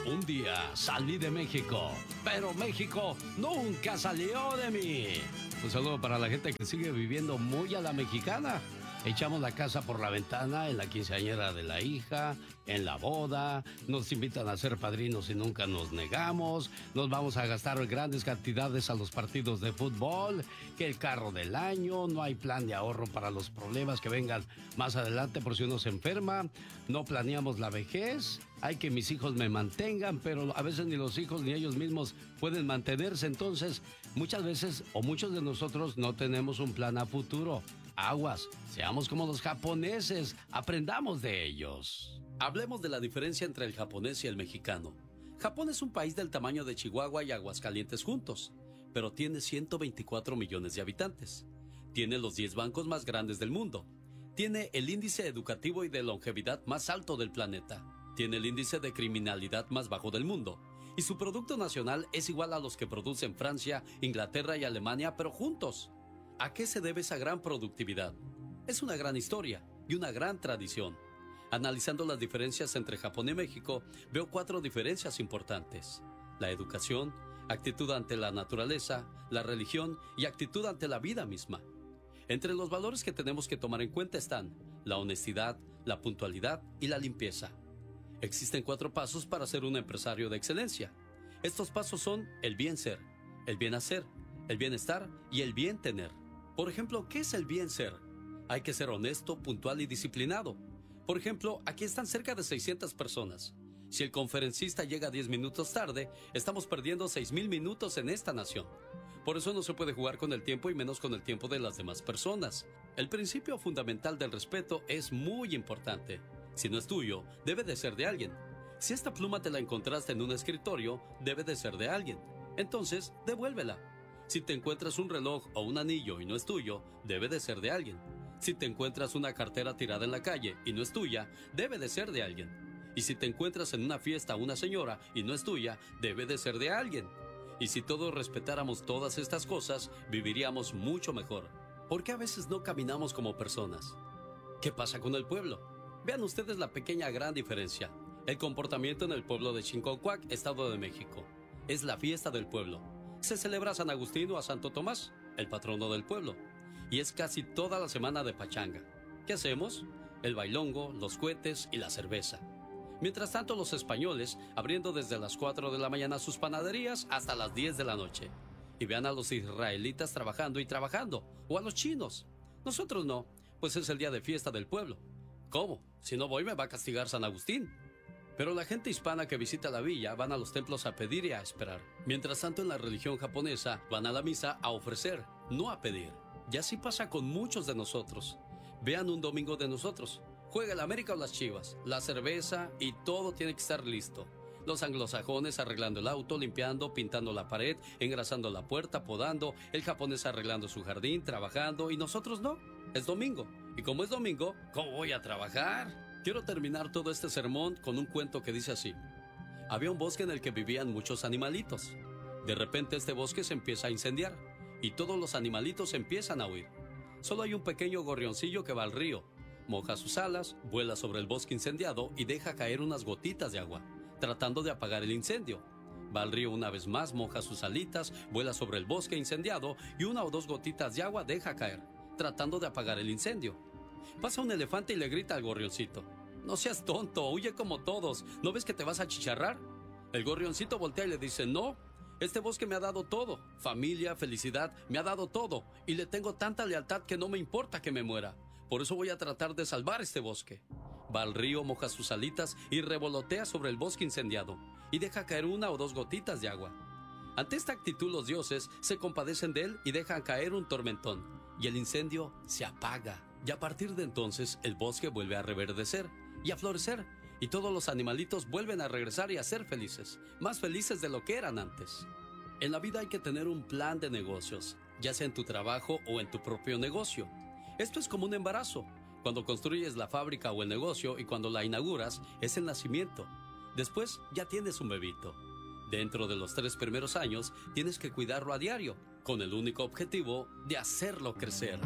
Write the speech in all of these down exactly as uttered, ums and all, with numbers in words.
Un día salí de México, pero México nunca salió de mí. Un saludo para la gente que sigue viviendo muy a la mexicana. Echamos la casa por la ventana en la quinceañera de la hija, en la boda, nos invitan a ser padrinos y nunca nos negamos, nos vamos a gastar grandes cantidades a los partidos de fútbol, que el carro del año, no hay plan de ahorro para los problemas que vengan más adelante por si uno se enferma, no planeamos la vejez, hay que mis hijos me mantengan, pero a veces ni los hijos ni ellos mismos pueden mantenerse, entonces muchas veces o muchos de nosotros no tenemos un plan a futuro. Aguas, seamos como los japoneses, aprendamos de ellos. Hablemos de la diferencia entre el japonés y el mexicano. Japón es un país del tamaño de Chihuahua y Aguascalientes juntos, pero tiene ciento veinticuatro millones de habitantes. Tiene los diez bancos más grandes del mundo. Tiene el índice educativo y de longevidad más alto del planeta. Tiene el índice de criminalidad más bajo del mundo. Y su producto nacional es igual a los que producen Francia, Inglaterra y Alemania, pero juntos. ¿A qué se debe esa gran productividad? Es una gran historia y una gran tradición. Analizando las diferencias entre Japón y México, veo cuatro diferencias importantes. La educación, actitud ante la naturaleza, la religión y actitud ante la vida misma. Entre los valores que tenemos que tomar en cuenta están la honestidad, la puntualidad y la limpieza. Existen cuatro pasos para ser un empresario de excelencia. Estos pasos son el bien ser, el bien hacer, el bienestar y el bien tener. Por ejemplo, ¿qué es el bien ser? Hay que ser honesto, puntual y disciplinado. Por ejemplo, aquí están cerca de seiscientas personas. Si el conferencista llega diez minutos tarde, estamos perdiendo seis mil minutos en esta nación. Por eso no se puede jugar con el tiempo y menos con el tiempo de las demás personas. El principio fundamental del respeto es muy importante. Si no es tuyo, debe de ser de alguien. Si esta pluma te la encontraste en un escritorio, debe de ser de alguien. Entonces, devuélvela. Si te encuentras un reloj o un anillo y no es tuyo, debe de ser de alguien. Si te encuentras una cartera tirada en la calle y no es tuya, debe de ser de alguien. Y si te encuentras en una fiesta una señora y no es tuya, debe de ser de alguien. Y si todos respetáramos todas estas cosas, viviríamos mucho mejor. ¿Por qué a veces no caminamos como personas? ¿Qué pasa con el pueblo? Vean ustedes la pequeña gran diferencia. El comportamiento en el pueblo de Chincocuac, Estado de México. Es la fiesta del pueblo. Se celebra a San Agustín o a Santo Tomás, el patrono del pueblo. Y es casi toda la semana de pachanga. ¿Qué hacemos? El bailongo, los cohetes y la cerveza. Mientras tanto, los españoles abriendo desde las cuatro de la mañana sus panaderías hasta las diez de la noche. Y vean a los israelitas trabajando y trabajando, o a los chinos. Nosotros no, pues es el día de fiesta del pueblo. ¿Cómo? Si no voy me va a castigar San Agustín. Pero la gente hispana que visita la villa van a los templos a pedir y a esperar. Mientras tanto, en la religión japonesa van a la misa a ofrecer, no a pedir. Y así pasa con muchos de nosotros. Vean un domingo de nosotros. Juega el América o las Chivas, la cerveza y todo tiene que estar listo. Los anglosajones arreglando el auto, limpiando, pintando la pared, engrasando la puerta, podando, el japonés arreglando su jardín, trabajando, y nosotros no. Es domingo. Y como es domingo, ¿cómo voy a trabajar? Quiero terminar todo este sermón con un cuento que dice así. Había un bosque en el que vivían muchos animalitos. De repente este bosque se empieza a incendiar y todos los animalitos empiezan a huir. Solo hay un pequeño gorrioncillo que va al río, moja sus alas, vuela sobre el bosque incendiado y deja caer unas gotitas de agua, tratando de apagar el incendio. Va al río una vez más, moja sus alitas, vuela sobre el bosque incendiado y una o dos gotitas de agua deja caer, tratando de apagar el incendio. Pasa un elefante y le grita al gorrioncito. No seas tonto, huye como todos. ¿No ves que te vas a achicharrar? El gorrioncito voltea y le dice, no, este bosque me ha dado todo. Familia, felicidad, me ha dado todo. Y le tengo tanta lealtad que no me importa que me muera. Por eso voy a tratar de salvar este bosque. Va al río, moja sus alitas y revolotea sobre el bosque incendiado. Y deja caer una o dos gotitas de agua. Ante esta actitud los dioses se compadecen de él y dejan caer un tormentón. Y el incendio se apaga. Y a partir de entonces el bosque vuelve a reverdecer y a florecer, y todos los animalitos vuelven a regresar y a ser felices, más felices de lo que eran antes. En la vida hay que tener un plan de negocios, ya sea en tu trabajo o en tu propio negocio. Esto es como un embarazo. Cuando construyes la fábrica o el negocio y cuando la inauguras, es el nacimiento. Después ya tienes un bebito. Dentro de los tres primeros años, tienes que cuidarlo a diario, con el único objetivo de hacerlo crecer.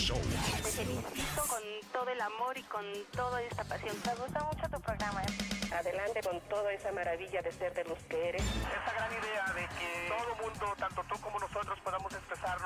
Te felicito con todo el amor y con toda esta pasión. Me gusta mucho tu programa. adelante con toda esa maravilla de ser de luz que eres. Esa gran idea de que todo mundo, tanto tú